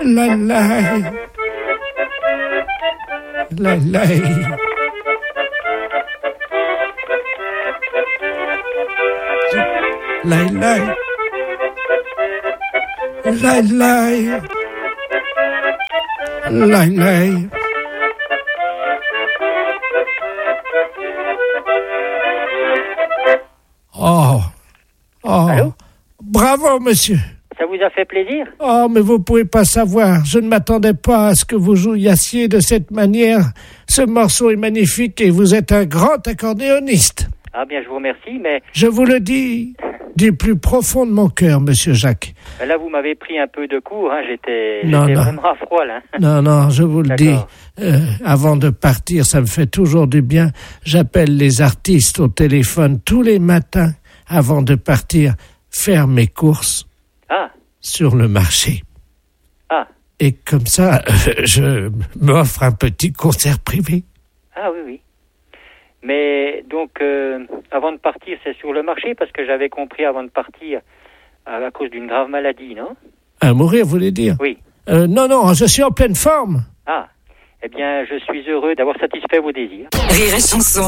La la. La la. La la. La la. La la. Oh. Oh. Allô? Bravo, monsieur. Ça vous a fait plaisir? Oh, mais vous pouvez pas savoir. Je ne m'attendais pas à ce que vous jouissiez de cette manière. Ce morceau est magnifique et vous êtes un grand accordéoniste. Ah bien, je vous remercie, mais... Je vous le dis du plus profond de mon cœur, monsieur Jacques. Là, vous m'avez pris un peu de court, hein. J'étais Non. vraiment à froid, là. Non, je vous le dis. D'accord. Avant de partir, ça me fait toujours du bien. J'appelle les artistes au téléphone tous les matins avant de partir faire mes courses sur le marché. Et comme ça, je m'offre un petit concert privé. Ah oui. Mais donc, avant de partir, c'est sur le marché, parce que j'avais compris avant de partir, à cause d'une grave maladie, non? À mourir, vous voulez dire? Oui. Non, je suis en pleine forme. Ah, eh bien, je suis heureux d'avoir satisfait vos désirs. Rire et chanson.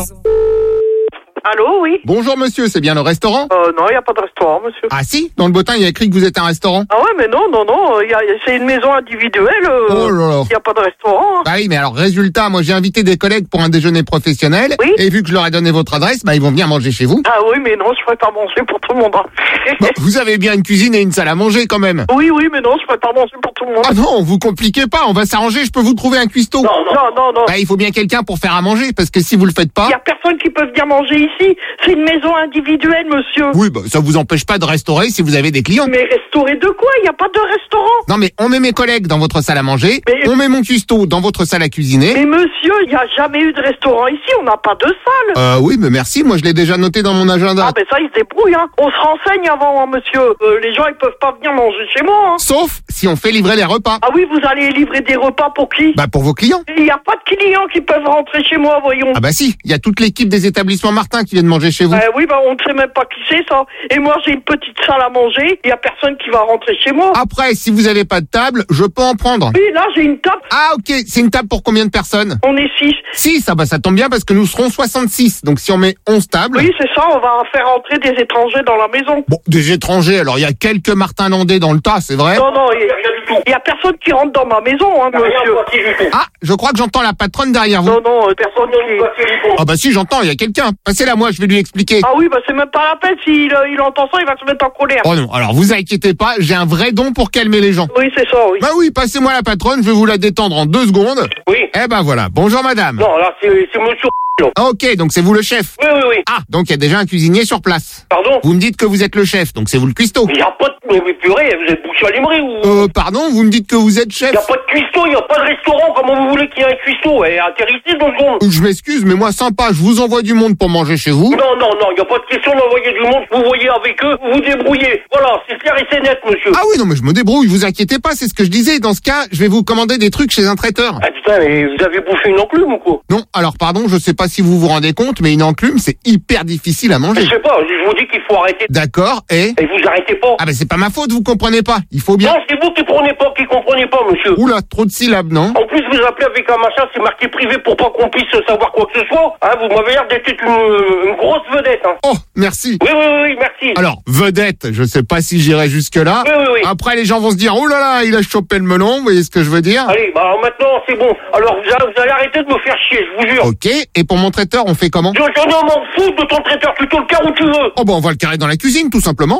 Allô, oui? Bonjour monsieur, c'est bien le restaurant? Non, il n'y a pas de restaurant, monsieur. Ah si, dans le bottin, il y a écrit que vous êtes un restaurant. Ah ouais, mais non, c'est une maison individuelle, Oh là là. il n'y a pas de restaurant. Bah oui, mais alors résultat, moi j'ai invité des collègues pour un déjeuner professionnel, Oui. et vu que je leur ai donné votre adresse, bah ils vont venir manger chez vous. Ah oui, mais non, je ne ferai pas manger pour tout le monde. Bah, vous avez bien une cuisine et une salle à manger quand même. Oui, mais non, je ne ferai pas manger pour tout le monde. Ah non, vous compliquez pas, on va s'arranger, je peux vous trouver un cuistot. Non. Bah il faut bien quelqu'un pour faire à manger, parce que si vous le faites pas... Il n'y a personne qui peut venir manger ici. C'est une maison individuelle, monsieur. Oui, bah ça vous empêche pas de restaurer si vous avez des clients. Mais restaurer de quoi? Il n'y a pas de restaurant. Non mais on met mes collègues dans votre salle à manger, Mais- on met mon cuistot dans votre salle à cuisiner. Mais monsieur, il n'y a jamais eu de restaurant ici, on n'a pas de salle. Oui, mais merci, moi je l'ai déjà noté dans mon agenda. Ah ben ça, ils se débrouillent, hein. On se renseigne avant, hein, monsieur. Les gens, ils peuvent pas venir manger chez moi, hein. Sauf si on fait livrer les repas. Ah oui, vous allez livrer des repas pour qui? Bah pour vos clients. Il n'y a pas de clients qui peuvent rentrer chez moi, voyons. Ah bah si, il y a toute l'équipe des établissements Martin qui viennent manger chez vous. Oui, on ne sait même pas qui c'est, ça. Et moi, j'ai une petite salle à manger. Il n'y a personne qui va rentrer chez moi. Après, si vous avez pas de table, je peux en prendre. Oui, là, j'ai une table. Ah ok, c'est une table pour combien de personnes? On est 6. 6, ah bah ça tombe bien parce que nous serons 66. Donc si on met 11 tables... Oui, c'est ça, on va faire entrer des étrangers dans la maison. Bon, des étrangers, alors il y a quelques Martin Landais dans le tas, c'est vrai? Non, il n'y a personne qui rentre dans ma maison, hein, monsieur. Ah, je crois que j'entends la patronne derrière vous. Non, personne qui... Ah bah si, j'entends, il y a quelqu'un. Passez-la moi, je vais lui expliquer. Ah oui, c'est même pas la peine. S'il il entend ça, il va se mettre en colère. Oh non, alors vous inquiétez pas, j'ai un vrai don pour calmer les gens. Oui, c'est ça, oui. Bah oui, passez-moi la patronne, je vais vous la détendre en 2 secondes. Oui. Eh ben voilà, bonjour madame. Non, là, c'est monsieur. Ah, ok, donc c'est vous le chef. Oui. Ah, donc il y a déjà un cuisinier sur place. Pardon? Vous me dites que vous êtes le chef, donc c'est vous le cuistot. Il n'y a pas de... Mais purée, vous êtes bouché à l'aimerie ou... Pardon, vous me dites que vous êtes chef. Il n'y a pas de cuistot, il n'y a pas de restaurant. Comment vous voulez qu'il y ait un cuistot? Atterrissez 2 secondes. Je m'excuse, mais moi sympa, je vous envoie du monde pour manger chez vous. Non, il n'y a pas de question d'envoyer du monde. Vous voyez avec eux, vous vous débrouillez. Voilà, c'est clair et c'est net, monsieur. Ah oui, non mais je me débrouille, vous inquiétez pas, c'est ce que je disais. Dans ce cas, je vais vous commander des trucs chez un traiteur. Ah putain, mais vous avez bouffé une enclume ou quoi? Non, alors pardon, je sais pas si vous vous rendez compte, mais une enclume, c'est hyper difficile à manger. Je sais pas, je vous dis qu'il faut arrêter. D'accord, et vous arrêtez pas. Ah ben c'est pas ma faute, vous comprenez pas. Il faut bien... Non, c'est vous qui comprenez pas, monsieur. Oula, trop de syllabes, non? En plus, vous appelez avec un machin, c'est marqué privé pour pas qu'on puisse savoir quoi que ce soit. Vous m'avez l'air d'être une grosse vedette, hein. Oh, merci. Oui, merci. Alors, vedette, je sais pas si j'irai jusque-là. Oui. Après, les gens vont se dire, oh là là, il a chopé le melon, vous voyez ce que je veux dire? Allez, maintenant, c'est bon. Alors, vous allez arrêter de me faire chier, je vous jure. Ok, et pour mon traiteur, on fait comment? Je m'en fous de ton traiteur, tu te le carres où tu veux. Oh bah on va le carrer dans la cuisine, tout simplement.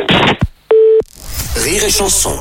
Rire et chanson.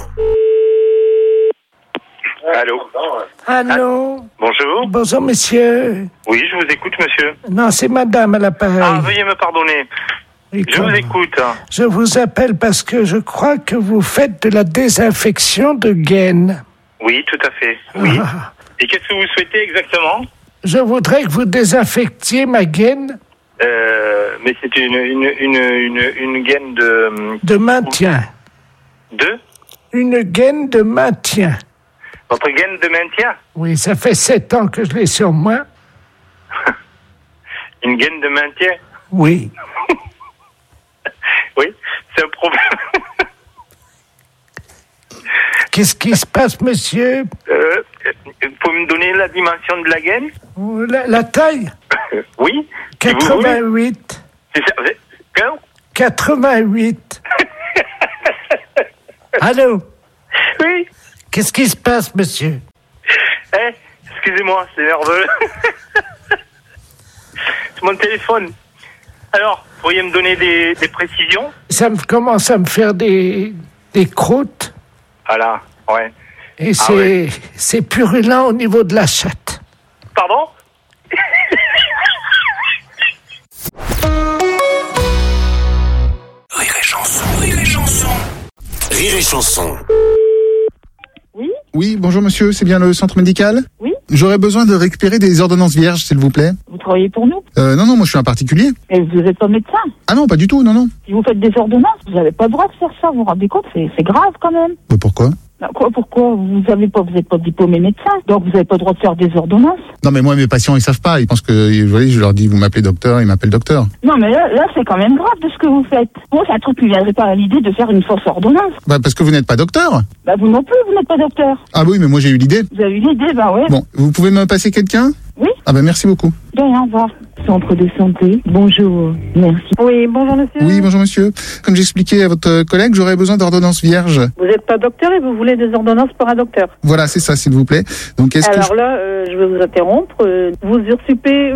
Allô? Bonjour. Bonjour, monsieur. Oui, je vous écoute, monsieur. Non, c'est madame à l'appareil. Veuillez me pardonner. Oui, Je vous écoute. Je vous appelle parce que je crois que vous faites de la désinfection de gaines. Oui, tout à fait. Oui. Ah. Et qu'est-ce que vous souhaitez exactement? Je voudrais que vous désinfectiez ma gaine Mais c'est une gaine de maintien. Une gaine de maintien. Votre gaine de maintien? Oui, ça fait 7 ans que je l'ai sur moi. Une gaine de maintien? Oui. Oui, c'est un problème. Qu'est-ce qui se passe, monsieur? Vous pouvez me donner la dimension de la gaine? La taille? Oui. 88. C'est ça. 88. Allô? Oui. Qu'est-ce qui se passe, monsieur? Excusez-moi, c'est nerveux. C'est mon téléphone. Alors, pourriez me donner des précisions? Ça me commence à me faire des croûtes. Voilà, ouais. Et c'est purulent au niveau de la chatte. Pardon? Rire et chanson, rire et chanson. Rire et chanson. Oui, bonjour monsieur, c'est bien le centre médical? Oui. J'aurais besoin de récupérer des ordonnances vierges, s'il vous plaît. Vous travaillez pour nous? Non, moi je suis un particulier. Et vous n'êtes pas médecin? Ah non, pas du tout, non. Si vous faites des ordonnances, vous n'avez pas le droit de faire ça, vous vous rendez compte? C'est grave quand même. Mais pourquoi? Pourquoi? Vous n'êtes pas diplômé médecin, donc vous n'avez pas le droit de faire des ordonnances. Non mais moi mes patients ils savent pas, ils pensent que, vous voyez, je leur dis vous m'appelez docteur, ils m'appellent docteur. Non mais là c'est quand même grave de ce que vous faites. Bon, c'est un truc qui ne viendrait pas à l'idée de faire une fausse ordonnance. Bah parce que vous n'êtes pas docteur. Bah vous non plus, vous n'êtes pas docteur. Ah oui, mais moi j'ai eu l'idée. Vous avez eu l'idée, bah ouais. Bon, vous pouvez me passer quelqu'un? Oui. Ah bah merci beaucoup. De rien, au revoir. Centre de santé, bonjour, merci. Oui, bonjour monsieur. Oui, bonjour monsieur. Comme j'expliquais à votre collègue, j'aurais besoin d'ordonnances vierges. Vous n'êtes pas docteur et vous voulez des ordonnances pour un docteur. Voilà, c'est ça, s'il vous plaît. Donc Alors là, je vais vous interrompre. Vous usurpez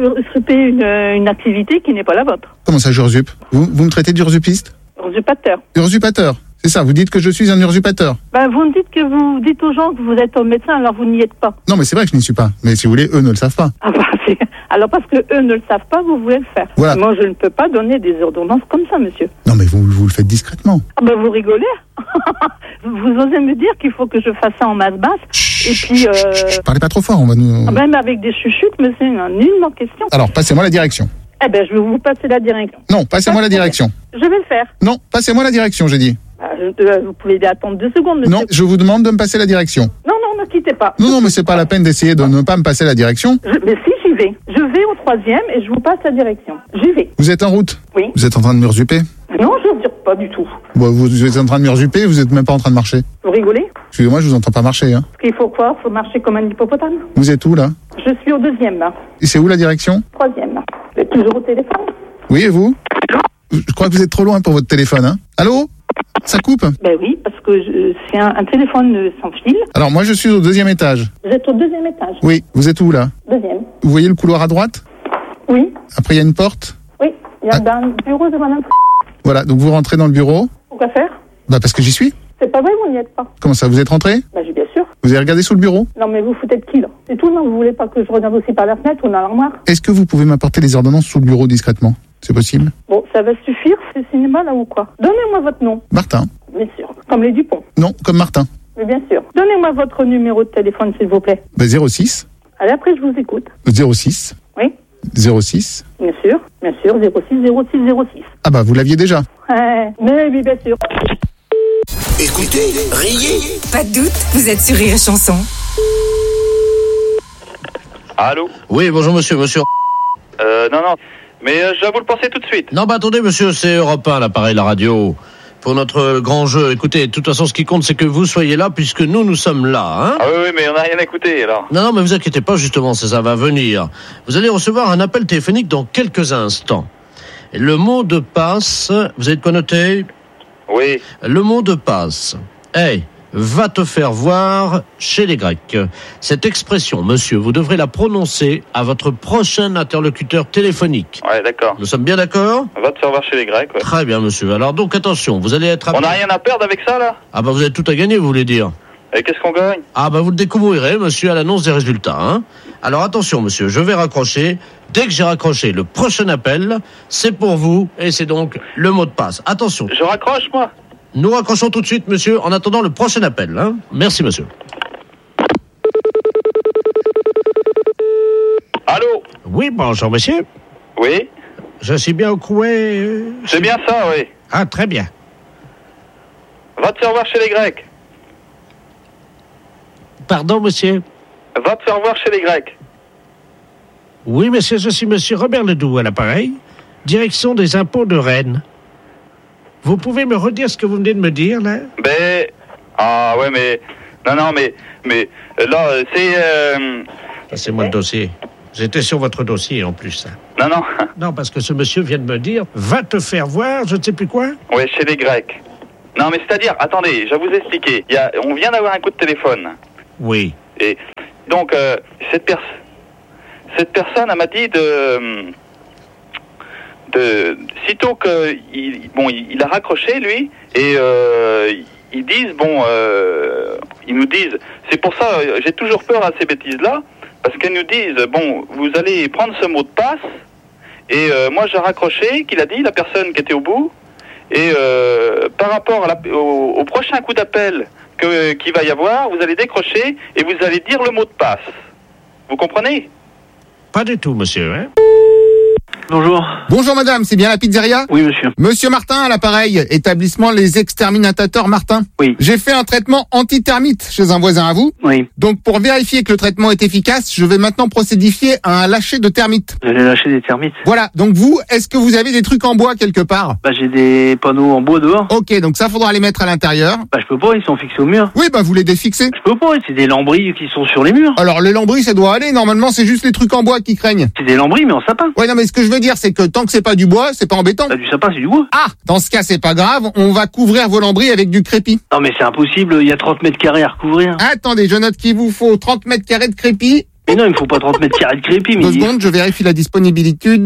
une activité qui n'est pas la vôtre. Comment ça, j'ursupe? Vous me traitez d'ursupiste? Usurpateur. Usurpateur. C'est ça, vous dites que je suis un usurpateur. Ben, vous me dites que vous dites aux gens que vous êtes un médecin, alors vous n'y êtes pas. Non, mais c'est vrai que je n'y suis pas. Mais si vous voulez, eux ne le savent pas. Ah bah, alors parce que eux ne le savent pas, vous voulez le faire. Voilà. Moi, je ne peux pas donner des ordonnances comme ça, monsieur. Non, mais vous le faites discrètement. Ah ben, vous rigolez. Vous osez me dire qu'il faut que je fasse ça en masse basse. Et puis... Parlez pas trop fort, on va nous... Même avec des chuchutes, mais c'est nullement question. Alors, passez-moi la direction. Eh ben, je vais vous passer la direction. Non, passez-moi la direction. Je vais le faire. Non, passez-moi la direction, j'ai dit. Vous pouvez attendre 2 secondes, monsieur. Non, je vous demande de me passer la direction. Non, ne quittez pas. Non, mais c'est pas la peine d'essayer de ne pas me passer la direction. Mais si, j'y vais. Je vais au 3e et je vous passe la direction. J'y vais. Vous êtes en route? Oui. Vous êtes en train de m'usurper? Non, je ne usurpe pas du tout. Bon, vous êtes en train de m'usurper, vous êtes même pas en train de marcher. Vous rigolez? Excusez-moi, je vous entends pas marcher, hein. Parce qu'il faut quoi? Faut marcher comme un hippopotame. Vous êtes où, là? Je suis au 2e, là. Et c'est où la direction? 3e, là. Vous êtes toujours au téléphone? Oui, et vous? Je crois que vous êtes trop loin pour votre téléphone, hein. Allô? Ça coupe? Ben oui, parce que c'est un téléphone sans fil. Alors, moi, je suis au 2e étage. Vous êtes au 2e étage? Oui. Vous êtes où, là? 2e. Vous voyez le couloir à droite? Oui. Après, il y a une porte? Oui. Il y a un bureau de madame. Voilà, donc vous rentrez dans le bureau. Pourquoi faire? Bah, parce que j'y suis. C'est pas vrai, vous n'y êtes pas. Comment ça, vous êtes rentré? Bah, bien sûr. Vous avez regardé sous le bureau? Non, mais vous foutez de qui, là? C'est tout, non? Vous voulez pas que je regarde aussi par la fenêtre ou dans l'armoire? Est-ce que vous pouvez m'apporter les ordonnances sous le bureau discrètement? C'est possible? Bon, ça va suffire, c'est cinéma, là, ou quoi? Donnez-moi votre nom. Martin. Bien sûr. Comme les Dupont. Non, comme Martin. Mais bien sûr. Donnez-moi votre numéro de téléphone, s'il vous plaît. Bah, 06. Allez, après, je vous écoute. 06. Oui. 06. Bien sûr, 06. Ah bah, vous l'aviez déjà. Mais oui, bien sûr. Écoutez, riez. Pas de doute, vous êtes sur Rire et Chanson. Allô? Oui, bonjour monsieur. Non. Mais je vais vous le passer tout de suite. Non, attendez monsieur, c'est Europe 1, l'appareil, la radio. Pour notre grand jeu, écoutez, de toute façon, ce qui compte, c'est que vous soyez là, puisque nous sommes là, hein. Ah oui, mais on n'a rien écouté, alors. Non, mais vous inquiétez pas, justement, ça va venir. Vous allez recevoir un appel téléphonique dans quelques instants. Et le mot de passe, vous avez de quoi noter? Oui. Le mot de passe. Hey, va te faire voir chez les Grecs. Cette expression, monsieur, vous devrez la prononcer à votre prochain interlocuteur téléphonique. Ouais, d'accord. Nous sommes bien d'accord? Va te faire voir chez les Grecs, ouais. Très bien, monsieur. Alors donc, attention, vous allez être... On n'a rien à perdre avec ça, là? Ah bah vous avez tout à gagner, vous voulez dire? Et qu'est-ce qu'on gagne? Ah bah vous le découvrirez, monsieur, à l'annonce des résultats, hein. Alors attention, monsieur, je vais raccrocher. Dès que j'ai raccroché le prochain appel, c'est pour vous, et c'est donc le mot de passe. Attention. Je raccroche, moi? Nous raccrochons tout de suite, monsieur, en attendant le prochain appel, hein. Merci, monsieur. Allô? Oui, bonjour, monsieur. Oui? Je suis bien au courant. C'est bien ça, oui. Ah, très bien. Va te faire voir chez les Grecs. Pardon, monsieur? Va te faire voir chez les Grecs. Oui, monsieur, je suis monsieur Robert Ledoux à l'appareil, direction des impôts de Rennes. Vous pouvez me redire ce que vous venez de me dire, là? Ah ouais, mais Non, mais là, c'est... Passez-moi le dossier. J'étais sur votre dossier en plus. Non. Non, parce que ce monsieur vient de me dire, va te faire voir, je ne sais plus quoi. Oui, chez les Grecs. Non, mais c'est-à-dire, attendez, je vais vous expliquer. On vient d'avoir un coup de téléphone. Oui. Et donc, cette personne, elle m'a dit sitôt que il a raccroché, lui, et ils nous disent, c'est pour ça, j'ai toujours peur à ces bêtises-là, parce qu'elles nous disent, vous allez prendre ce mot de passe, et moi j'ai raccroché, qu'il a dit, la personne qui était au bout, et par rapport au prochain coup d'appel qu'il va y avoir, vous allez décrocher, et vous allez dire le mot de passe. Vous comprenez ? Pas du tout, monsieur, hein ? Bonjour. Bonjour madame, c'est bien la pizzeria ? Oui monsieur. Monsieur Martin à l'appareil, établissement Les Exterminateurs Martin. Oui. J'ai fait un traitement anti-termite chez un voisin à vous. Oui. Donc pour vérifier que le traitement est efficace, je vais maintenant procédifier à un lâcher de termites. Vous allez lâcher des termites ? Voilà, donc vous, est-ce que vous avez des trucs en bois quelque part ? J'ai des panneaux en bois dehors. Ok, donc ça faudra les mettre à l'intérieur. Je peux pas, ils sont fixés au mur. Oui, vous les défixez. Je peux pas, c'est des lambris qui sont sur les murs. Alors les lambris ça doit aller, normalement c'est juste les trucs en bois qui craignent. C'est des lambris mais en sapin. Ouais non mais ce que je veux dire c'est que tant que c'est pas du bois, c'est pas embêtant. Du sapin c'est du bois. Ah, dans ce cas c'est pas grave, on va couvrir vos lambris avec du crépi. Non mais c'est impossible, il y a 30 mètres carrés à recouvrir. Attendez, je note qu'il vous faut 30 mètres carrés de crépi. Mais non, il me faut pas 30 mètres carrés de crépi. 2 secondes, je vérifie la disponibilité.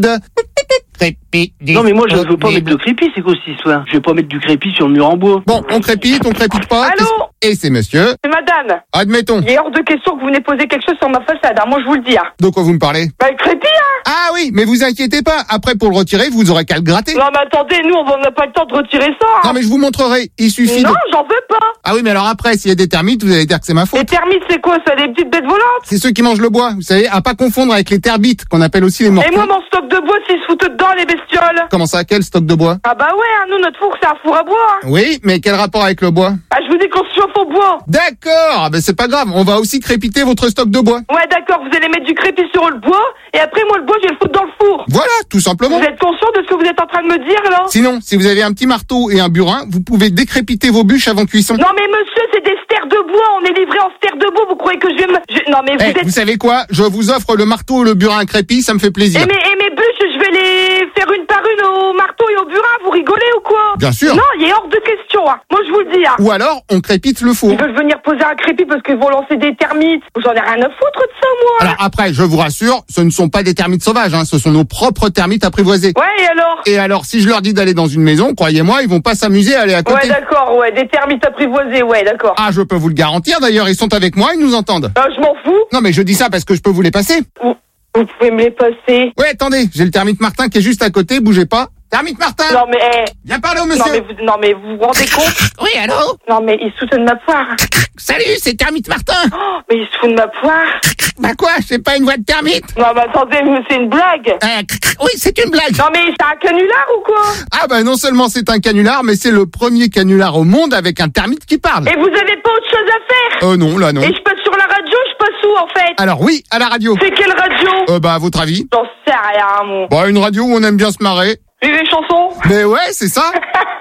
Crépi. Non mais moi je veux pas mettre de crépi, c'est quoi cette histoire ? Je vais pas mettre du crépi sur le mur en bois. Bon, on crépite pas. Allô ? Et c'est monsieur. C'est madame. Admettons. Il est hors de question que vous venez poser quelque chose sur ma façade, moi je vous le dis. De quoi vous me parlez ? Le crépi, Ah oui, mais vous inquiétez pas, après pour le retirer, vous aurez qu'à le gratter. Non mais attendez, nous on n'a pas le temps de retirer ça. Non mais je vous montrerai, il suffit Non, j'en veux pas. Ah oui, mais alors après, s'il y a des termites, vous allez dire que c'est ma faute. Les termites c'est quoi ça, des petites bêtes volantes ? C'est ceux qui mangent le bois, vous savez, à pas confondre avec les termites, qu'on appelle aussi les morpions. Et moi mon stock de bois, s'ils se foutent dedans les bestioles. Comment ça, quel stock de bois ? Ah bah ouais, nous notre four c'est un four à bois. Oui, mais quel rapport avec le bois ? Je vous dis qu'on se chauffe au bois. D'accord, c'est pas grave, on va aussi crépiter votre stock de bois. Ouais d'accord, vous allez mettre du crépi sur le bois, et après moi le bois je vais le foutre dans le four. Voilà, tout simplement. Vous êtes conscient de ce que vous êtes en train de me dire là ? Sinon, si vous avez un petit marteau et un burin, vous pouvez décrépiter vos bûches avant cuisson. Non mais monsieur, c'est des stères de bois, on est livré en stères de bois, vous croyez que je vais me... Non mais vous êtes... Vous savez quoi ? Je vous offre le marteau et le burin crépi, ça me fait plaisir. Et mes bûches, je vais les faire une par une au marteau et au burin, vous rigolez ou quoi ? Bien sûr. Non, il est hors de question, moi je vous le dis. Ou alors, on crépite le four. Ils veulent venir poser un crépi parce qu'ils vont lancer des termites. J'en ai rien à foutre de ça, moi. Alors après, je vous rassure, ce ne sont pas des termites sauvages, ce sont nos propres termites apprivoisés. Ouais, et alors, si je leur dis d'aller dans une maison, croyez-moi, ils vont pas s'amuser à aller à côté. Ouais, d'accord, des termites apprivoisés, ouais, d'accord. Ah, je peux vous le garantir, d'ailleurs, ils sont avec moi, ils nous entendent. Je m'en fous. Non, mais je dis ça parce que je peux vous les passer. Vous pouvez me les passer. Ouais, attendez, j'ai le termite Martin qui est juste à côté, bougez pas. Termite Martin! Non mais, viens parler au monsieur! Non mais vous vous rendez compte? Oui, allô? Non mais il se fout de ma poire. Salut, c'est Termite Martin! Oh, mais il se fout de ma poire. Quoi? C'est pas une voix de termite? Non mais attendez, c'est une blague. Oui, c'est une blague. Non mais c'est un canular ou quoi? Non seulement c'est un canular, mais c'est le premier canular au monde avec un termite qui parle. Et vous avez pas autre chose à faire? Non, là non. Et je passe sur la radio, je passe où en fait? Alors oui, à la radio. C'est quelle radio? À votre avis? J'en sais rien, moi. Une radio où on aime bien se marrer. Rire et chanson? Mais ouais, c'est ça.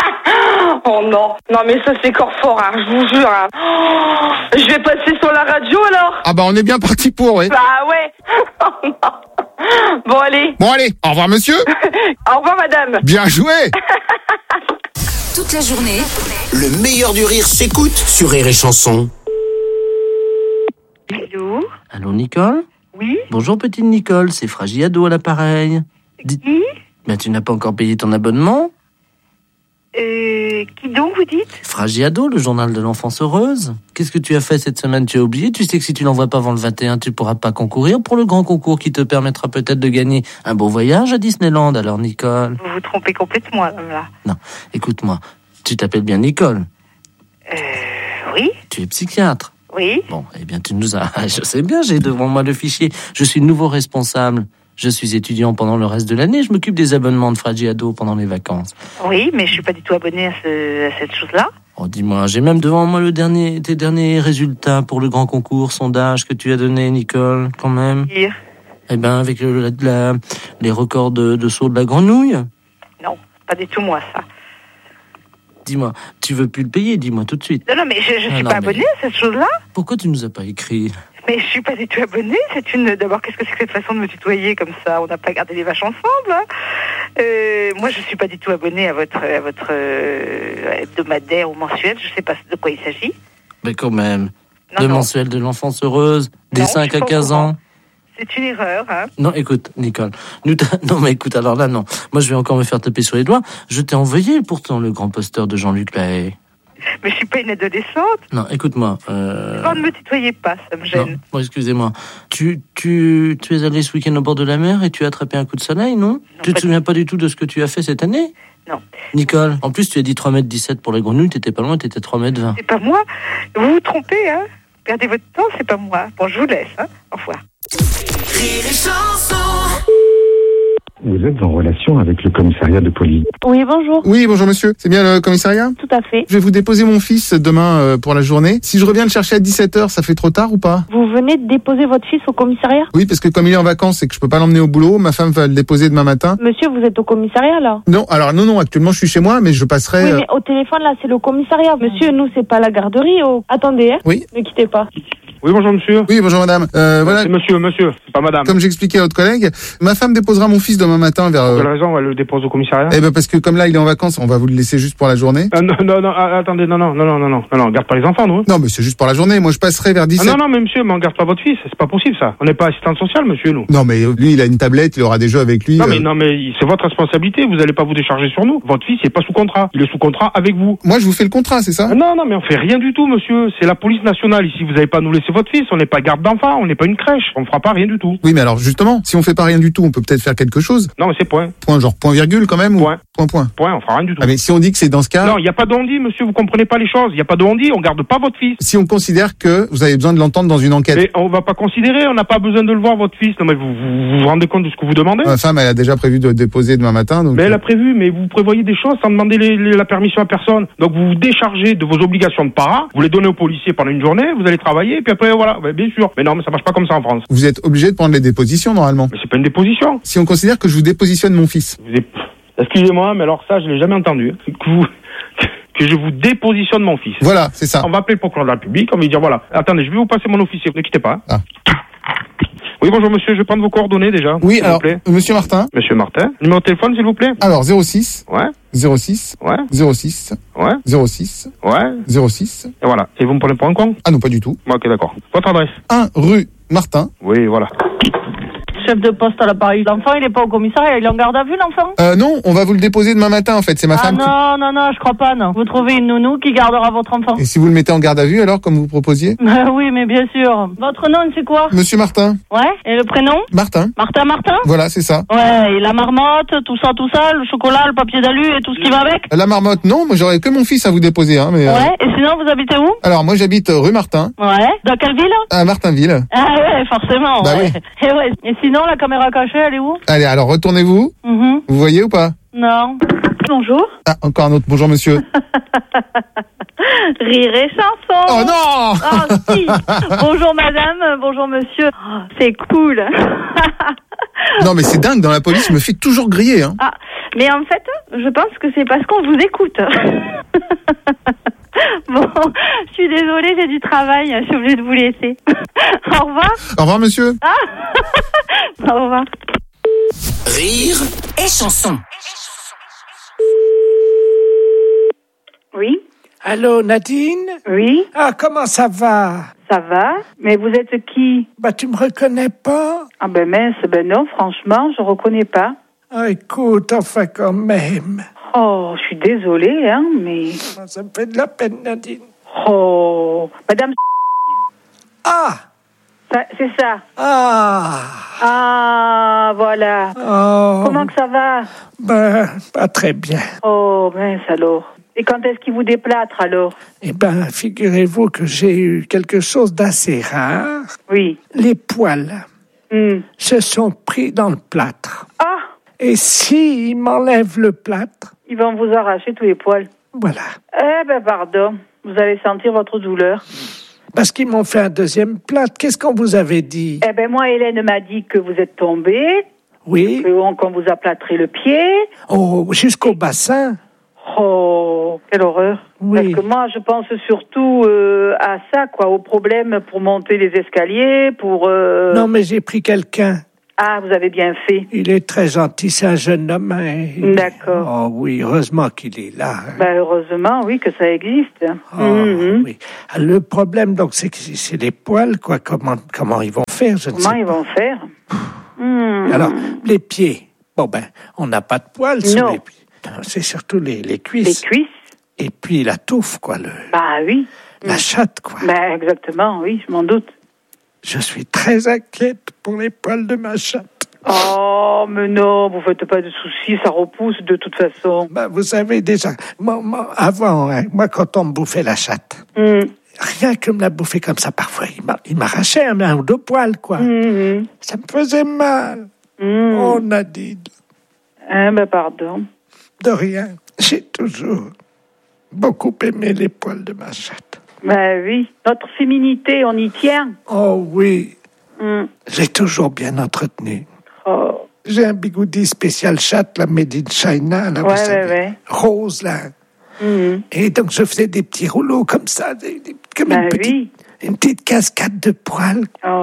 Oh non, non mais ça c'est corps fort, je vous jure. Je vais passer sur la radio alors. On est bien parti pour, oui. Bah ouais. Oh, non. Bon allez, au revoir monsieur. Au revoir madame. Bien joué. Toute la journée, le meilleur du rire s'écoute sur Rire et Chanson. Allô? Allô Nicole? Oui? Bonjour petite Nicole, c'est Fragiado à l'appareil. Qui? Tu n'as pas encore payé ton abonnement? Qui donc vous dites? Fragiado, le journal de l'enfance heureuse. Qu'est-ce que tu as fait cette semaine? Tu as oublié? Tu sais que si tu l'envoies pas avant le 21, tu pourras pas concourir pour le grand concours qui te permettra peut-être de gagner un beau voyage à Disneyland. Alors Nicole? Vous vous trompez complètement là. Non, écoute-moi. Tu t'appelles bien Nicole? Oui. Tu es psychiatre? Oui. Bon, eh bien tu nous as... Je sais bien, j'ai devant moi le fichier. Je suis nouveau responsable. Je suis étudiant pendant le reste de l'année. Je m'occupe des abonnements de Fragiado pendant les vacances. Oui, mais je suis pas du tout abonné à cette chose-là. Oh, dis-moi, j'ai même devant moi tes derniers résultats pour le grand concours sondage que tu as donné, Nicole, quand même. Dire. Eh ben, avec les records de saut de la grenouille. Non, pas du tout moi, ça. Dis-moi, tu veux plus le payer, dis-moi tout de suite. Non, mais je suis pas abonnée à cette chose-là. Pourquoi tu nous as pas écrit? Mais je suis pas du tout abonnée. D'abord, qu'est-ce que c'est que cette façon de me tutoyer comme ça? On n'a pas gardé les vaches ensemble. Hein. Moi, je suis pas du tout abonnée à votre hebdomadaire ou mensuel. Je sais pas de quoi il s'agit. Mais quand même. Mensuel de l'enfance heureuse, des 5 à 15 ans. C'est une erreur, hein. Non, écoute, Nicole. Non, mais écoute, alors là, non. Moi, je vais encore me faire taper sur les doigts. Je t'ai envoyé pourtant le grand poster de Jean-Luc Lahaye. Mais je suis pas une adolescente. Non, écoute-moi. Ne me tutoyez pas, ça me gêne. Non, excusez-moi. Tu es allé ce week-end au bord de la mer et tu as attrapé un coup de soleil, non? Tu te souviens pas du tout de ce que tu as fait cette année? Non. Nicole, en plus, tu as dit 3,17 m pour les grenouilles, t'étais pas loin, t'étais 3,20 m. C'est pas moi. Vous vous trompez, hein. Perdez votre temps, c'est pas moi. Bon, je vous laisse, hein. Au revoir. Rire et chanson. Vous êtes en relation avec le commissariat de police. Oui, bonjour. Oui, bonjour monsieur. C'est bien le commissariat? Tout à fait. Je vais vous déposer mon fils demain pour la journée. Si je reviens le chercher à 17h, ça fait trop tard ou pas? Vous venez de déposer votre fils au commissariat? Oui, parce que comme il est en vacances et que je peux pas l'emmener au boulot, ma femme va le déposer demain matin. Monsieur, vous êtes au commissariat là? Non, alors non, actuellement je suis chez moi, mais je passerai... Oui, mais au téléphone là, c'est le commissariat. Monsieur, nous, c'est pas la garderie. Attendez, hein. Oui. Ne quittez pas. Oui, bonjour monsieur. Oui, bonjour madame. Voilà. C'est monsieur, c'est pas madame. Comme j'expliquais à votre collègue, ma femme déposera mon fils demain matin vers... Pour quelle raison elle le dépose au commissariat? Eh ben parce que comme là il est en vacances, on va vous le laisser juste pour la journée. Non, attendez, non, on garde pas les enfants, nous. Non, mais c'est juste pour la journée. Moi je passerai vers 17. Non, mais monsieur, mais on garde pas votre fils, c'est pas possible ça. On n'est pas assistante sociale, monsieur, nous. Non, mais lui il a une tablette, il aura des jeux avec lui. Non, mais c'est votre responsabilité, vous allez pas vous décharger sur nous. Votre fils, il est pas sous contrat. Il est sous contrat avec vous. Moi je vous fais le contrat, c'est ça? Non, mais on fait rien du tout, monsieur. C'est la police nationale ici. Vous allez pas nous laisser votre fils. On n'est pas garde d'enfants, on n'est pas une crèche. On fera pas rien du tout. Oui, mais alors justement, si on fait pas rien du tout, on peut peut-être faire quelque chose. Non, mais c'est point. Point, genre point virgule quand même? Point. Point. Point, on fera rien du tout. Ah, mais si on dit que c'est dans ce cas... Non, il n'y a pas d'on-dit, monsieur, vous comprenez pas les choses. Il n'y a pas d'on-dit, on garde pas votre fils. Si on considère que vous avez besoin de l'entendre dans une enquête. Mais on va pas considérer, on n'a pas besoin de le voir, votre fils. Non, mais vous vous rendez compte de ce que vous demandez? Ma femme, elle a déjà prévu de le déposer demain matin, donc... Mais elle a prévu, mais vous prévoyez des choses sans demander la permission à personne. Donc vous vous déchargez de vos obligations de parents, vous les donnez aux policiers pendant une journée, vous allez travailler, puis après, voilà, bien sûr. Mais non, mais ça marche pas comme ça en France. Vous êtes obligé de prendre les dépositions, normalement. Mais c'est pas une déposition. Si on considère que je vous dépositionne mon fils. Excusez-moi, mais alors ça, je l'ai jamais entendu. Que je vous dépositionne mon fils. Voilà, c'est ça. On va appeler le procureur de la République, on va lui dire, voilà, attendez, je vais vous passer mon officier, ne quittez pas. Ah. Oui, bonjour monsieur, je vais prendre vos coordonnées déjà. Oui, alors, monsieur Martin. Monsieur Martin. Numéro de téléphone, s'il vous plaît. Alors, 06. Ouais. 06. Ouais. 06. Ouais. 06. Ouais. 06. Et voilà. Et vous me prenez pour un con? Ah non, pas du tout. Ok, d'accord. Votre adresse? 1 rue Martin. Oui, voilà. Chef de poste à l'appareil. L'enfant, il est pas au commissariat, il est en garde à vue, l'enfant? Non, on va vous le déposer demain matin, en fait. C'est ma femme non, je crois pas, non. Vous trouvez une nounou qui gardera votre enfant. Et si vous le mettez en garde à vue, alors, comme vous proposiez? Oui, mais bien sûr. Votre nom, c'est quoi? Monsieur Martin. Ouais, et le prénom? Martin. Martin? Voilà, c'est ça. Ouais, et la marmotte, tout ça, le chocolat, le papier d'alu et tout ce qui va avec? La marmotte, non, moi j'aurais que mon fils à vous déposer, hein, mais... Ouais, et sinon, vous habitez où? Alors, moi j'habite rue Martin. Ouais, dans quelle ville? À Martinville. Ah ouais, forcément. Bah ouais. Oui. Et sinon, la caméra cachée, elle est où? Allez, alors retournez-vous. Vous voyez ou pas? Non. Bonjour. Ah, encore un autre. Bonjour monsieur. Rire et chanson. Oh non. Oh si. Bonjour madame, bonjour monsieur. Oh, c'est cool. Non mais c'est dingue, dans la police, je me fais toujours griller. Hein. Ah, mais en fait, je pense que c'est parce qu'on vous écoute. Bon, je suis désolée, j'ai du travail, je suis obligée de vous laisser. Au revoir. Au revoir monsieur. Ah. Au revoir. Rire et chanson. Oui. Allô, Nadine? Oui. Ah, comment ça va? Ça va? Mais vous êtes qui? Bah, tu me reconnais pas? Ah ben mince, ben non, franchement, je reconnais pas. Ah, écoute, enfin quand même. Oh, je suis désolée, hein, mais... Ça me fait de la peine, Nadine. Oh, madame... Ah! C'est ça. Ah! Ah, voilà. Oh. Comment que ça va? Ben, pas très bien. Oh, mince alors. Et quand est-ce qu'il vous déplâtre alors? Eh ben, figurez-vous que j'ai eu quelque chose d'assez rare. Oui. Les poils se sont pris dans le plâtre. Ah! Et s'ils m'enlèvent le plâtre... Ils vont vous arracher tous les poils. Voilà. Eh ben, pardon. Vous allez sentir votre douleur. Parce qu'ils m'ont fait un deuxième plâtre. Qu'est-ce qu'on vous avait dit? Eh ben, moi, Hélène m'a dit que vous êtes tombée. Oui. Qu'on vous a plâtré le pied. Oh, jusqu'au bassin. Oh, quelle horreur. Oui. Parce que moi, je pense surtout à ça, quoi, aux problèmes pour monter les escaliers, pour... Non, mais j'ai pris quelqu'un. Ah, vous avez bien fait. Il est très gentil, c'est un jeune homme. D'accord. Oh oui, heureusement qu'il est là. Heureusement, oui, que ça existe. Oui. Le problème, donc, c'est que c'est les poils, quoi. Comment ils vont faire, je ne sais pas. Comment ils vont faire Alors, les pieds. Bon, on n'a pas de poils sur les pieds. C'est surtout les cuisses. Les cuisses. Et puis la touffe, quoi. Oui. La chatte, quoi. Exactement, oui, je m'en doute. Je suis très inquiète pour les poils de ma chatte. Oh, mais non, vous faites pas de soucis, ça repousse de toute façon. Vous savez déjà, avant, moi, quand on me bouffait la chatte, rien que me la bouffer comme ça, parfois, il m'arrachait un ou deux poils, quoi. Ça me faisait mal. Oh, Nadine. Pardon. De rien. J'ai toujours beaucoup aimé les poils de ma chatte. Oui, notre féminité, on y tient. Oh oui. J'ai toujours bien entretenu. Oh. J'ai un bigoudi spécial chatte, la made in China, là, vous savez, rose, là. Et donc, je faisais des petits rouleaux comme ça, comme une petite cascade de poils.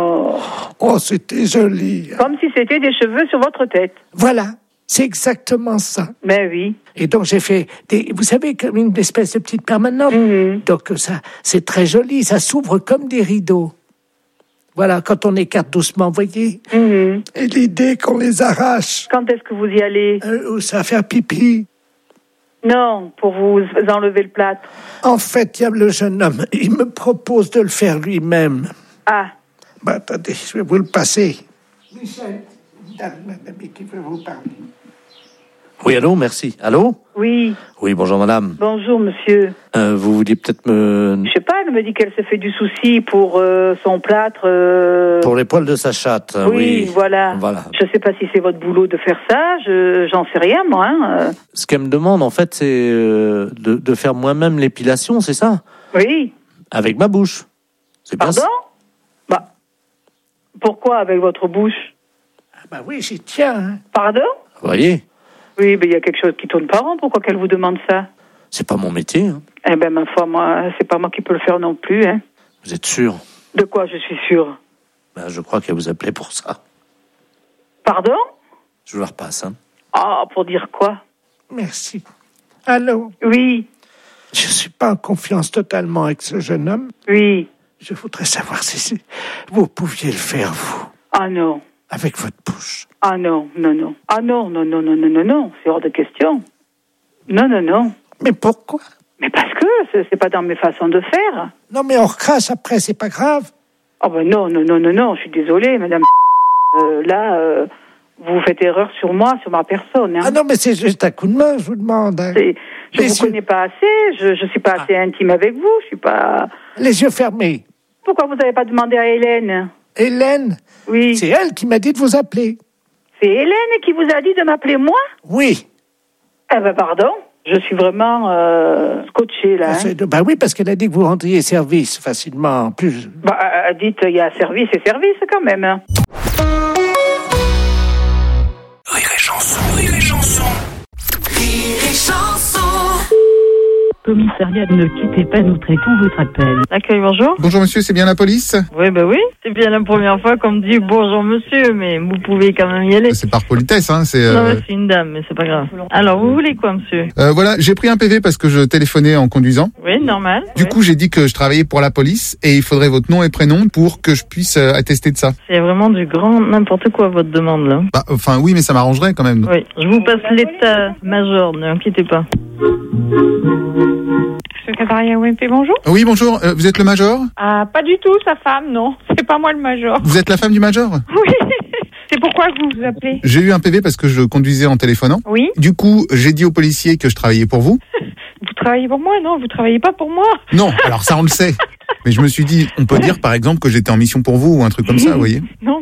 Oh, c'était joli. Comme si c'était des cheveux sur votre tête. Voilà. C'est exactement ça. Oui. Et donc j'ai fait vous savez, comme une espèce de petite permanente. Donc ça, c'est très joli, ça s'ouvre comme des rideaux. Voilà, quand on écarte doucement, vous voyez. Et l'idée qu'on les arrache. Quand est-ce que vous y allez? Ça va faire pipi. Non, pour vous enlever le plâtre. En fait, il y a le jeune homme, il me propose de le faire lui-même. Ah. Attendez, je vais vous le passer. Michel, madame qui veut vous parler. Oui, allô, merci. Allô? Oui. Oui, bonjour madame. Bonjour monsieur. Vous vouliez peut-être me... Je sais pas, elle me dit qu'elle se fait du souci pour son plâtre. Pour les poils de sa chatte. Oui, voilà. Je sais pas si c'est votre boulot de faire ça, j'en sais rien moi. Ce qu'elle me demande en fait, c'est de faire moi-même l'épilation, c'est ça? Oui. Avec ma bouche. C'est bien. Pardon? Pourquoi avec votre bouche? Oui, j'y tiens. Pardon? Vous voyez? Oui, il y a quelque chose qui tourne pas rond. Pourquoi qu'elle vous demande ça? C'est pas mon métier. Ma foi, moi, c'est pas moi qui peux le faire non plus. Vous êtes sûr? De quoi je suis sûre? Je crois qu'elle vous appelait pour ça. Pardon? Je vous la repasse. Pour dire quoi? Merci. Allô? Oui. Je suis pas en confiance totalement avec ce jeune homme. Oui. Je voudrais savoir si vous pouviez le faire, vous. Ah non. Avec votre bouche. Ah non. Ah non, c'est hors de question. Non. Mais pourquoi? Mais parce que c'est pas dans mes façons de faire. Non, mais on recrache après, c'est pas grave. Non, je suis désolée, madame. Là, vous faites erreur sur moi, sur ma personne. Ah non, mais c'est juste un coup de main, je vous demande. Je vous connais pas assez, je suis pas assez intime avec vous, je suis pas... Les yeux fermés. Pourquoi vous n'avez pas demandé à Hélène? Hélène? Oui. C'est elle qui m'a dit de vous appeler. C'est Hélène qui vous a dit de m'appeler moi? Oui. Pardon. Je suis vraiment scotchée, là. Oui, parce qu'elle a dit que vous rendriez service facilement. Plus. Dites, il y a service et service, quand même. Rire et chanson. Rire et chanson. Rire et chanson. Commissariat, ne quittez pas, nous traitons votre appel. Accueil, bonjour. Bonjour monsieur, c'est bien la police? Oui, c'est bien la première fois qu'on me dit bonjour monsieur, mais vous pouvez quand même y aller. C'est par politesse, c'est... Non, c'est une dame, mais c'est pas grave. Alors, vous voulez quoi, monsieur? Voilà, j'ai pris un PV parce que je téléphonais en conduisant. Oui, normal. Du coup, j'ai dit que je travaillais pour la police et il faudrait votre nom et prénom pour que je puisse attester de ça. C'est vraiment du grand n'importe quoi, votre demande, là. Oui, mais ça m'arrangerait quand même. Oui, je vous passe l'état-major, ne inquiétez pas. Secrétariat OMP, bonjour. Oui, bonjour. Vous êtes le major? Ah, pas du tout, sa femme, non. C'est pas moi le major. Vous êtes la femme du major? Oui. C'est pourquoi vous vous appelez? J'ai eu un PV parce que je conduisais en téléphonant. Oui. Du coup, j'ai dit aux policiers que je travaillais pour vous. Vous travaillez pour moi? Non, vous travaillez pas pour moi. Non, alors ça on le sait. Mais je me suis dit, on peut dire par exemple que j'étais en mission pour vous ou un truc comme ça, vous voyez? Non,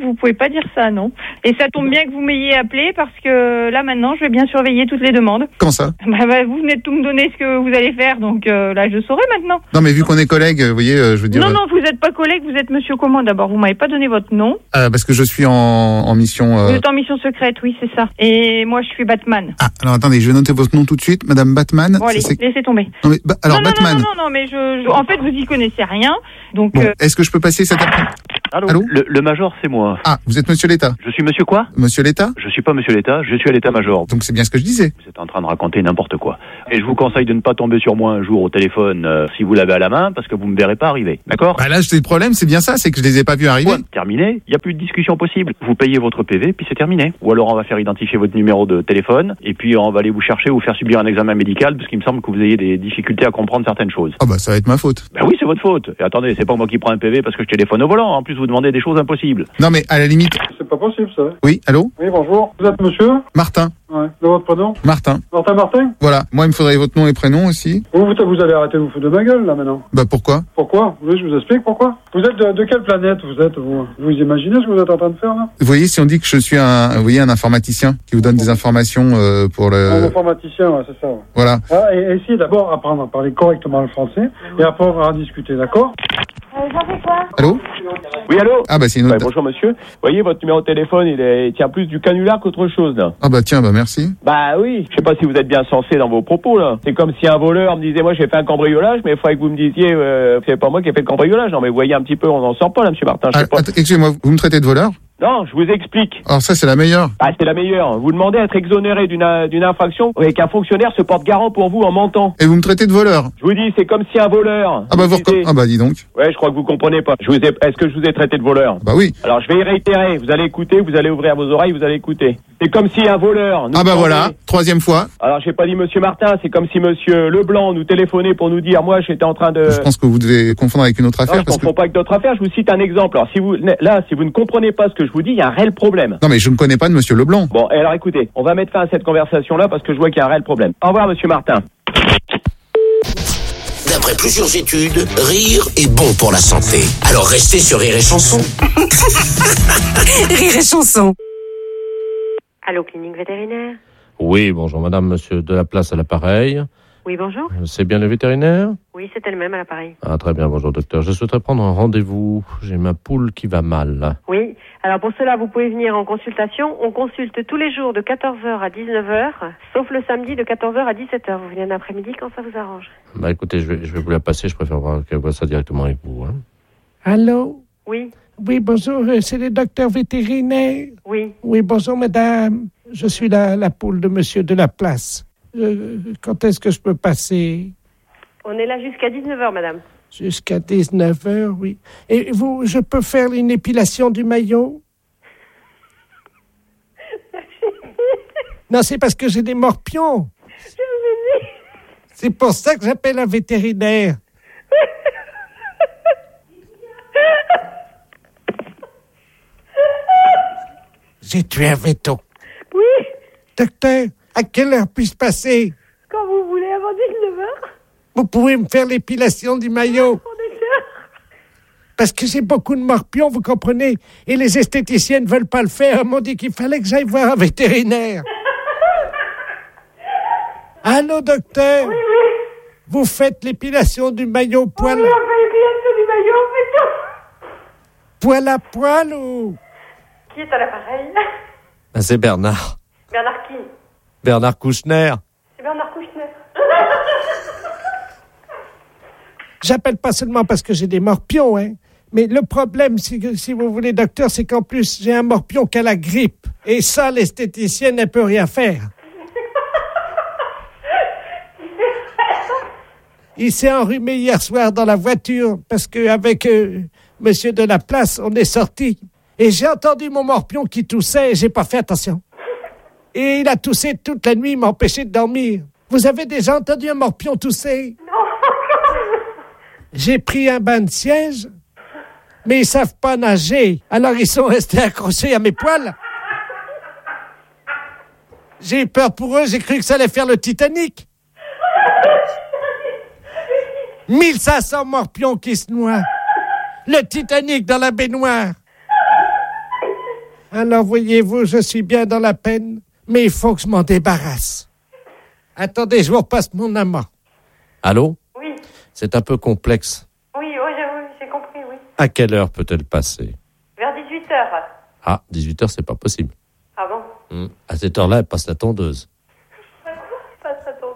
vous pouvez pas dire ça, non. Et ça tombe bien que vous m'ayez appelé parce que là maintenant, je vais bien surveiller toutes les demandes. Comment ça? Vous venez de tout me donner ce que vous allez faire, donc là, je saurai maintenant. Non, mais vu qu'on est collègues, vous voyez, je veux dire... Non, vous n'êtes pas collègue, vous êtes monsieur comment d'abord? Vous m'avez pas donné votre nom. Parce que je suis en mission... Vous êtes en mission secrète, oui, c'est ça. Et moi, je suis Batman. Ah, alors attendez, je vais noter votre nom tout de suite, Madame Batman. Bon, allez, laissez tomber. Non, mais, Batman... Non, mais en fait, vous y connaissez rien, donc... Bon, est-ce que je peux passer cet après-midi? Allô? Le major, c'est moi. Ah, vous êtes monsieur l'État? Je suis monsieur quoi? Monsieur l'État? Je suis pas monsieur l'État, je suis à l'état-major. Donc c'est bien ce que je disais. Vous êtes en train de raconter n'importe quoi. Et je vous conseille de ne pas tomber sur moi un jour au téléphone si vous l'avez à la main, parce que vous me verrez pas arriver. D'accord? Bah là, le problème, c'est bien ça, c'est que je les ai pas vus arriver. Ouais, terminé. Il y a plus de discussion possible. Vous payez votre PV, puis c'est terminé. Ou alors on va faire identifier votre numéro de téléphone, et puis on va aller vous chercher ou faire subir un examen médical, parce qu'il me semble que vous ayez des difficultés à comprendre certaines choses. Ah bah ça va être ma faute. Bah oui, c'est votre faute. Et attendez, c'est pas moi qui prends un PV parce que je téléphone au volant. En plus, vous demandez des choses impossibles. Non mais à la limite... C'est pas possible ça. Oui, allô? Oui, bonjour. Vous êtes monsieur? Martin. Ouais. De votre prénom? Martin. Martin? Voilà. Moi, il me faudrait votre nom et prénom aussi. Vous allez arrêter de vous foutre de ma gueule là maintenant. Bah pourquoi? Pourquoi? Vous voulez que je vous explique pourquoi? Vous êtes de quelle planète vous imaginez ce que vous êtes en train de faire là? Vous voyez, si on dit que je suis un informaticien qui vous donne des informations pour le... Un informaticien, ouais, c'est ça. Ouais. Voilà. Ah, et essayez d'abord d'apprendre à parler correctement le français et après on va en discuter, d'accord? J'en fais quoi? Allô? Oui, allô? Ah bah c'est une autre... bonjour monsieur. Vous voyez, votre numéro de téléphone, il tient plus du canular qu'autre chose là. Ah bah tiens, bah merci. Bah oui, je sais pas si vous êtes bien sensé dans vos propos là. C'est comme si un voleur me disait, moi j'ai fait un cambriolage, mais il faudrait que vous me disiez, c'est pas moi qui ai fait le cambriolage. Non mais vous voyez un petit peu, on n'en sort pas là, monsieur Martin, je sais pas. Excusez-moi, vous me traitez de voleur? Non, je vous explique. Alors ça, c'est la meilleure. Ah, c'est la meilleure. Vous demandez à être exonéré d'une infraction et qu'un fonctionnaire se porte garant pour vous en mentant. Et vous me traitez de voleur? Je vous dis, c'est comme si un voleur... Ah bah dis donc. Ouais, je crois que vous comprenez pas. Est-ce que je vous ai traité de voleur? Bah oui. Alors je vais y réitérer. Vous allez écouter, vous allez ouvrir vos oreilles, vous allez écouter. C'est comme si un voleur... Ah bah voilà, troisième fois. Alors j'ai pas dit monsieur Martin, c'est comme si monsieur Leblanc nous téléphonait pour nous dire, moi j'étais en train de... Je pense que vous devez confondre avec une autre affaire. Non, je confonds pas avec d'autres affaires, je vous cite un exemple. Alors si vous ne comprenez pas ce que je vous dis, il y a un réel problème. Non mais je ne connais pas de monsieur Leblanc. Bon, et alors écoutez, on va mettre fin à cette conversation-là parce que je vois qu'il y a un réel problème. Au revoir monsieur Martin. D'après plusieurs études, rire est bon pour la santé. Alors restez sur Rire et Chanson. Rire et Chanson. Allô, clinique vétérinaire? Oui, bonjour madame, monsieur de la place à l'appareil. Oui, bonjour. C'est bien le vétérinaire? Oui, c'est elle-même à l'appareil. Ah, très bien, bonjour docteur. Je souhaiterais prendre un rendez-vous. J'ai ma poule qui va mal. Oui, alors pour cela, vous pouvez venir en consultation. On consulte tous les jours de 14h à 19h, sauf le samedi de 14h à 17h. Vous venez en après-midi quand ça vous arrange. Bah écoutez, je vais vous la passer, je préfère qu'elle voit ça directement avec vous. Hein. Allô? Oui. Oui, bonjour, c'est le docteur vétérinaire. Oui. Oui, bonjour madame. Je suis la poule de monsieur de la place. Quand est-ce que je peux passer? On est là jusqu'à 19h, madame. Jusqu'à 19h, oui. Et vous, je peux faire une épilation du maillot? Non, c'est parce que j'ai des morpions. C'est pour ça que j'appelle un vétérinaire. J'ai tué un véto. Oui. Docteur, à quelle heure puis-je passer? Quand vous voulez, avant 19h. Vous pouvez me faire l'épilation du maillot? Parce que j'ai beaucoup de morpions, vous comprenez? Et les esthéticiens ne veulent pas le faire. Ils m'ont dit qu'il fallait que j'aille voir un vétérinaire. Allô, docteur? Oui, oui. Vous faites l'épilation du maillot poil... Oui, on fait l'épilation du maillot, on fait tout. Poil à poil ou... Qui est à l'appareil? C'est Bernard. Bernard qui? Bernard Kouchner. C'est Bernard Kouchner. J'appelle pas seulement parce que j'ai des morpions, hein. Mais le problème, si vous voulez, docteur, c'est qu'en plus, j'ai un morpion qui a la grippe. Et ça, l'esthéticienne ne peut rien faire. Il s'est enrhumé hier soir dans la voiture parce qu'avec monsieur de la place, on est sortis. Et j'ai entendu mon morpion qui toussait et j'ai pas fait attention. Et il a toussé toute la nuit, il m'a empêché de dormir. Vous avez déjà entendu un morpion tousser? Non. J'ai pris un bain de siège, mais ils savent pas nager. Alors ils sont restés accrochés à mes poils. J'ai eu peur pour eux, j'ai cru que ça allait faire le Titanic. 1500 morpions qui se noient. Le Titanic dans la baignoire. Alors, voyez-vous, je suis bien dans la peine, mais il faut que je m'en débarrasse. Attendez, je vous repasse mon amant. Allô? Oui. C'est un peu complexe. Oui, j'ai compris, oui. À quelle heure peut-elle passer? Vers 18h. Ah, 18h, c'est pas possible. Ah bon? À cette heure-là, elle passe la tondeuse. Passe la tondeuse.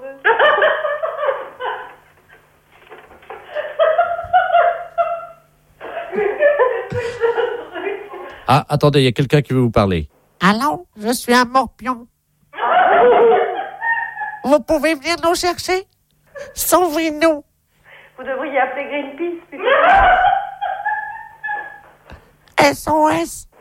Ah, attendez, il y a quelqu'un qui veut vous parler. Allô, je suis à Morpion. Vous pouvez venir nous chercher? Sauvez-nous. Vous devriez appeler Greenpeace, plutôt. SOS.